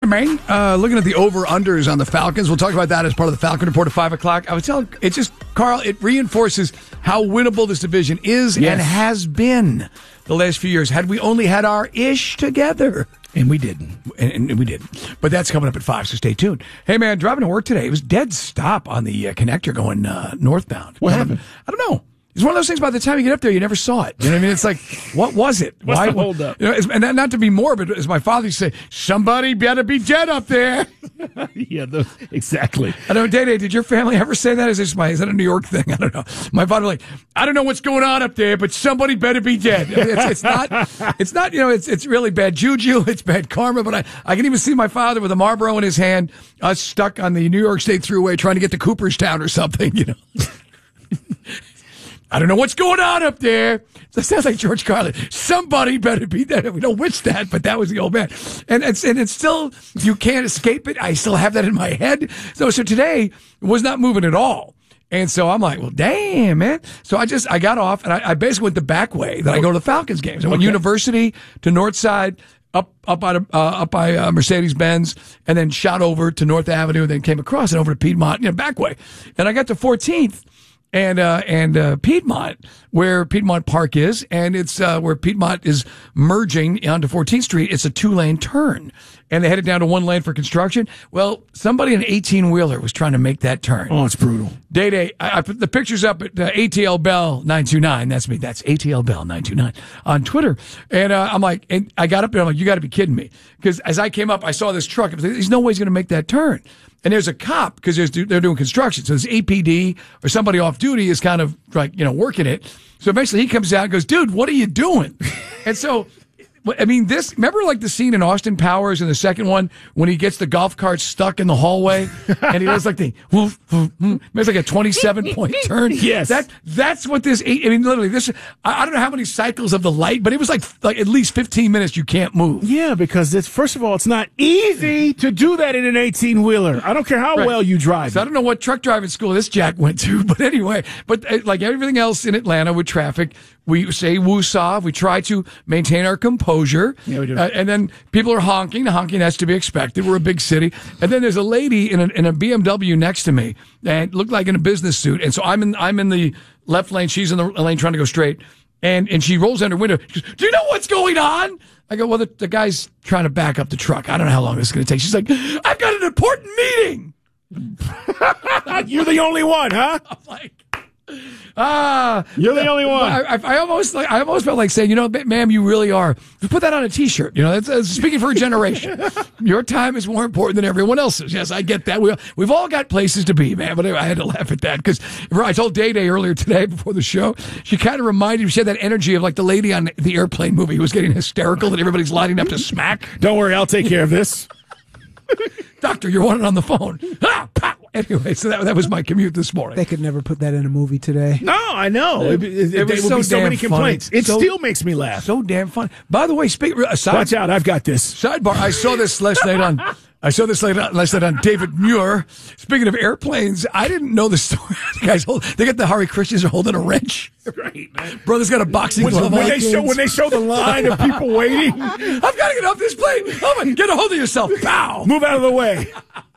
man. Looking at the over-unders on the Falcons. We'll talk about that as part of the Falcon Report at 5 o'clock. I would tell it just, Carl, it reinforces how winnable this division is and has been the last few years. Had we only had our ish together. And we didn't. And we didn't. But that's coming up at 5, so stay tuned. Hey, man, driving to work today, it was dead stop on the connector going northbound. What happened? I don't know. It's one of those things, by the time you get up there, you never saw it. You know what I mean? It's like, what was it? What's the hold up? You know, and not to be morbid, as my father used to say, somebody better be dead up there. Exactly. I know, Day-Day, did your family ever say that? Is that a New York thing? I don't know. My father was like, I don't know what's going on up there, but somebody better be dead. I mean, it's not, it's really bad juju. It's bad karma, but I can even see my father with a Marlboro in his hand, us stuck on the New York State Thruway trying to get to Cooperstown or something, you know. I don't know what's going on up there. That sounds like George Carlin. Somebody better be there. We don't wish that, but that was the old man. And it's still, you can't escape it. I still have that in my head. So today was not moving at all. And so I'm like, well, damn, man. So I got off and I basically went the back way that I go to the Falcons games. I went University to Northside, up by Mercedes-Benz, and then shot over to North Avenue, and then came across and over to Piedmont, back way. And I got to 14th. And Piedmont, where Piedmont Park is, and it's where Piedmont is merging onto 14th Street. It's a 2-lane turn, and they headed down to 1 lane for construction. Well, somebody in an 18-wheeler was trying to make that turn. Oh, it's brutal. Day-Day, I put the pictures up at ATL Bell 929. That's me. That's ATL Bell 929 on Twitter. And I'm like, and I got up there. I'm like, you got to be kidding me, because as I came up, I saw this truck. There's no way he's going to make that turn. And there's a cop, because they're doing construction. So this APD or somebody off duty is kind of like, working it. So eventually he comes out and goes, dude, what are you doing? And so, I mean, remember like the scene in Austin Powers in the second one when he gets the golf cart stuck in the hallway and he does like the, it's like a 27-point turn. Yes. That's what this, I mean, literally this, I don't know how many cycles of the light, but it was like at least 15 minutes you can't move. Yeah, because first of all, it's not easy to do that in an 18-wheeler. I don't care how well you drive. So I don't know what truck driving school this Jack went to, but anyway, like everything else in Atlanta with traffic, we say woo-saw. We try to maintain our composure. Yeah, we do. And then people are honking. The honking has to be expected. We're a big city. And then there's a lady in a BMW next to me and looked like in a business suit. And so I'm in the left lane. She's in the lane trying to go straight. And she rolls down her window. She goes, do you know what's going on? I go, well, the guy's trying to back up the truck. I don't know how long this is going to take. She's like, I've got an important meeting. You're the only one, huh? I'm like, you're the only one. I almost felt like saying, ma'am, you really are. Put that on a T-shirt. That's speaking for a generation. Your time is more important than everyone else's. Yes, I get that. We've all got places to be, man. But I had to laugh at that because I told Day-Day earlier today before the show. She kind of reminded me. She had that energy of like the lady on the airplane movie who was getting hysterical and everybody's lining up to smack. Don't worry, I'll take care of this. Doctor, you're wanted on the phone. Pow. Anyway, so that was my commute this morning. They could never put that in a movie today. No, I know. It would be so many complaints. Funny. It still makes me laugh. So damn funny. By the way, watch out, I've got this. Sidebar, I saw this last night on David Muir. Speaking of airplanes, I didn't know the story. The guys they got the Hare Krishnas are holding a wrench. Right, man. Brother's got a boxing glove. When they show the line of people waiting. I've got to get off this plane. Oh my, get a hold of yourself. Pow. Move out of the way.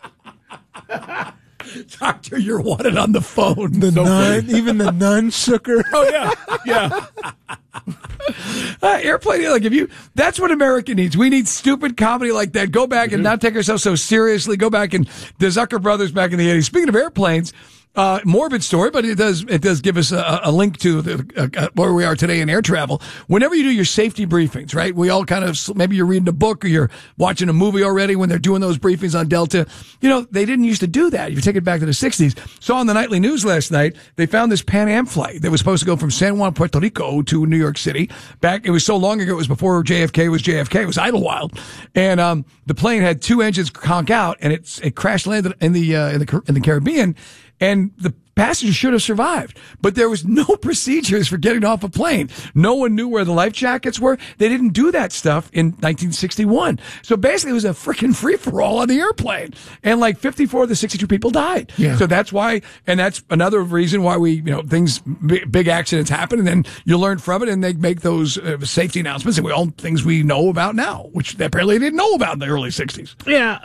Doctor, you're wanted on the phone. Even the nun shook her. Oh, yeah. Airplane, that's what America needs. We need stupid comedy like that. Go back and not take ourselves so seriously. Go back and the Zucker brothers back in the 80s. Speaking of airplanes, morbid story, but it does give us a link to where we are today in air travel. Whenever you do your safety briefings, right? We all kind of, maybe you're reading a book or you're watching a movie already when they're doing those briefings on Delta. They didn't used to do that. If you take it back to the 60s. Saw on the nightly news last night, they found this Pan Am flight that was supposed to go from San Juan, Puerto Rico to New York City. It was so long ago, it was before JFK was JFK. It was Idlewild. And, the plane had 2 engines conk out and it crash landed in the Caribbean. And the passengers should have survived, but there was no procedures for getting off a plane. No one knew where the life jackets were. They didn't do that stuff in 1961. So basically it was a freaking free-for-all on the airplane. And like 54 of the 62 people died. Yeah. So that's why, and that's another reason why big accidents happen, and then you learn from it, and they make those safety announcements, and things we know about now, which they apparently didn't know about in the early 60s. Yeah.